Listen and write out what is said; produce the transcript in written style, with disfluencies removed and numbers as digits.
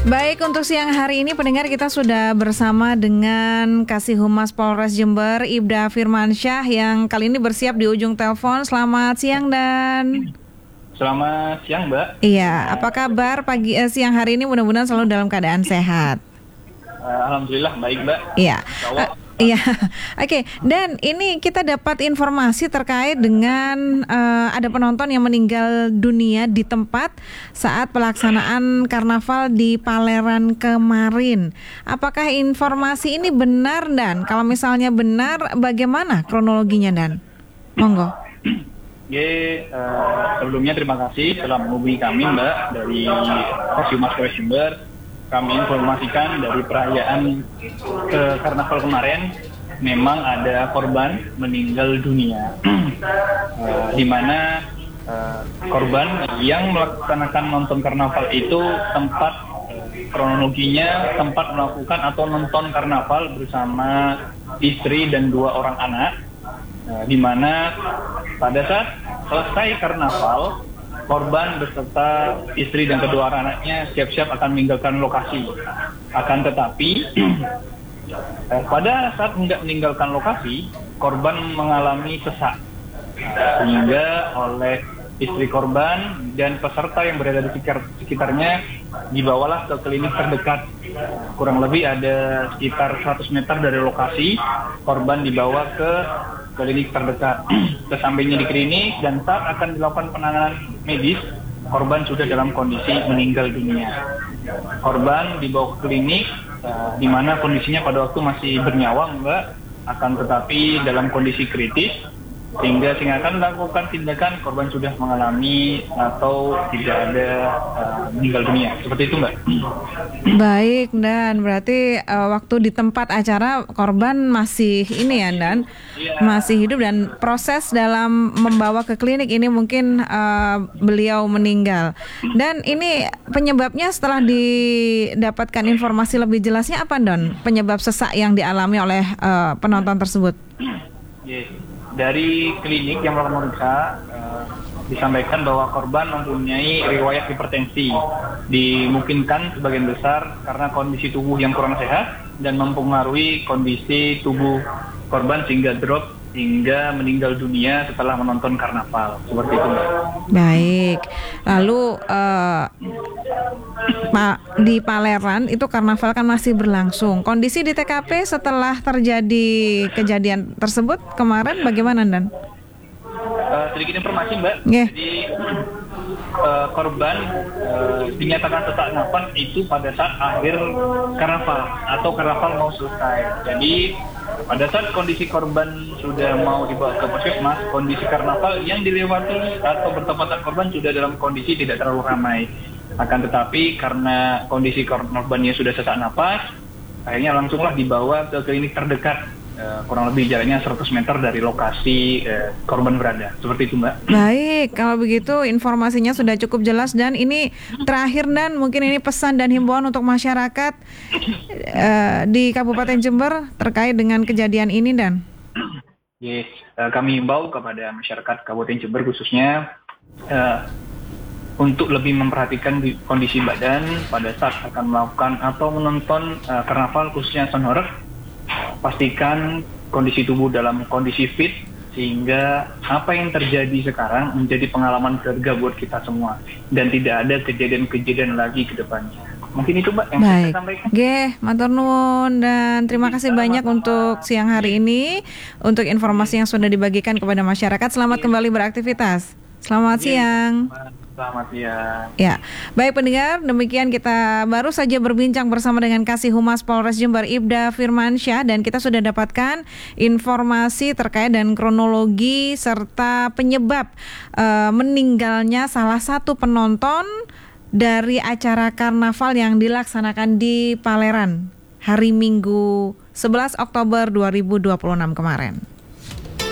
Baik, untuk siang hari ini pendengar kita sudah bersama dengan Kasih Humas Polres Jember, Ibda Firmansyah, yang kali ini bersiap di ujung telepon. Selamat siang Dan. Selamat siang, Mbak. Iya, apa kabar siang hari ini? Mudah-mudahan selalu dalam keadaan sehat. Alhamdulillah baik, Mbak. Iya. Iya, oke. Dan ini kita dapat informasi terkait dengan ada penonton yang meninggal dunia di tempat saat pelaksanaan karnaval di Paleran kemarin. Apakah informasi ini benar, Dan? Kalau misalnya benar, bagaimana kronologinya, Dan? Monggo. Sebelumnya terima kasih telah menghubungi kami, Mbak, dari Kasih Humas Polres Jember. Kami informasikan dari perayaan karnaval kemarin memang ada korban meninggal dunia, di mana korban yang melaksanakan nonton karnaval itu kronologinya tempat melakukan atau nonton karnaval bersama istri dan 2 orang anak, di mana pada saat selesai karnaval, korban beserta istri dan kedua anaknya siap-siap akan meninggalkan lokasi. Akan tetapi pada saat hendak meninggalkan lokasi, korban mengalami sesak, sehingga oleh istri korban dan peserta yang berada di sekitarnya dibawalah ke klinik terdekat. Kurang lebih ada sekitar 100 meter dari lokasi, korban dibawa ke klinik terdekat. Sesampainya di klinik dan saat akan dilakukan penanganan medis, korban sudah dalam kondisi meninggal dunia. Korban dibawa ke klinik di mana kondisinya pada waktu masih bernyawa, Mbak, akan tetapi dalam kondisi kritis, sehingga akan dilakukan tindakan korban sudah mengalami atau tidak ada meninggal dunia. Seperti itu, Mbak. Baik, Dan. Berarti waktu di tempat acara korban masih ini ya, Dan? Masih hidup, dan proses dalam membawa ke klinik ini mungkin beliau meninggal. Dan ini penyebabnya setelah didapatkan informasi lebih jelasnya apa, Don? Penyebab sesak yang dialami oleh penonton tersebut? Dari klinik yang melakukan pemeriksaan disampaikan bahwa korban mempunyai riwayat hipertensi, dimungkinkan sebagian besar karena kondisi tubuh yang kurang sehat dan mempengaruhi kondisi tubuh korban sehingga drop hingga meninggal dunia setelah menonton karnaval. Seperti itu, Mbak. Baik. Lalu di Paleran itu karnaval kan masih berlangsung. Kondisi di TKP setelah terjadi kejadian tersebut kemarin bagaimana, Dan? Sedikit informasi, Mbak. Yeah. Jadi korban dinyatakan sesak nafas itu pada saat akhir karnaval atau karnaval mau selesai. Jadi pada saat kondisi korban sudah mau dibawa ke puskesmas, kondisi karnaval yang dilewati atau bertepatan korban sudah dalam kondisi tidak terlalu ramai. Akan tetapi karena kondisi korbannya sudah sesak napas, akhirnya langsunglah dibawa ke klinik terdekat, kurang lebih jaraknya 100 meter dari lokasi korban berada. Seperti itu, Mbak. Baik, kalau begitu informasinya sudah cukup jelas. Dan ini terakhir, Dan, mungkin ini pesan dan himbauan untuk masyarakat di Kabupaten Jember terkait dengan kejadian ini, Dan. Kami himbau kepada masyarakat Kabupaten Jember khususnya untuk lebih memperhatikan kondisi badan pada saat akan melakukan atau menonton karnaval khususnya sonhoreg. Pastikan kondisi tubuh dalam kondisi fit sehingga apa yang terjadi sekarang menjadi pengalaman berharga buat kita semua dan tidak ada kejadian-kejadian lagi ke depannya. Mungkin itu, Mbak, yang saya sampaikan. Matur nuwun, dan terima kasih banyak untuk siang hari ini untuk informasi yang sudah dibagikan kepada masyarakat. Selamat kembali beraktivitas. Selamat siang. Selamat siang. Ya, baik pendengar, demikian kita baru saja berbincang bersama dengan Kasih Humas Polres Jember, Ibda Firmansyah, dan kita sudah dapatkan informasi terkait dan kronologi serta penyebab meninggalnya salah satu penonton dari acara karnaval yang dilaksanakan di Paleran hari Minggu 11 Oktober 2026 kemarin.